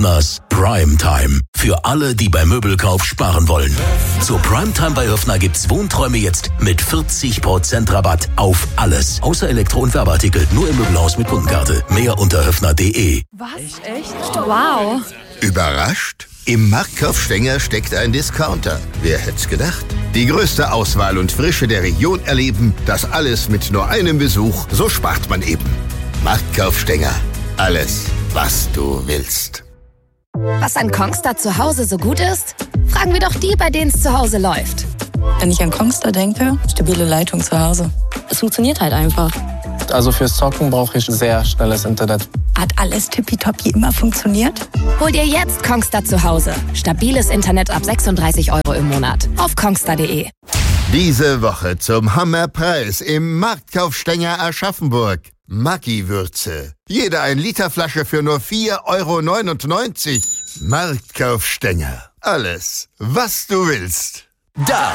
Primetime. Für alle, die beim Möbelkauf sparen wollen. Zur Primetime bei Höfner gibt's Wohnträume jetzt mit 40% Rabatt auf alles. Außer Elektro- und Werbeartikel. Nur im Möbelhaus mit Kundenkarte. Mehr unter höfner.de. Was? Echt? Wow. Überrascht? Im Marktkauf Stenger steckt ein Discounter. Wer hätt's gedacht? Die größte Auswahl und Frische der Region erleben, das alles mit nur einem Besuch, so spart man eben. Marktkauf Stenger. Alles, was du willst. Was an Kongstar zu Hause so gut ist? Fragen wir doch die, bei denen es zu Hause läuft. Wenn ich an Kongstar denke, stabile Leitung zu Hause. Es funktioniert halt einfach. Also fürs Zocken brauche ich sehr schnelles Internet. Hat alles tippitoppi immer funktioniert? Hol dir jetzt Kongstar zu Hause. Stabiles Internet ab 36 € im Monat. Auf kongstar.de. Diese Woche zum Hammerpreis im Marktkauf Stenger Aschaffenburg. Maggi-Würze. Jede 1-Liter-Flasche für nur 4,99 €. Marktkauf Stenger. Alles, was du willst. Das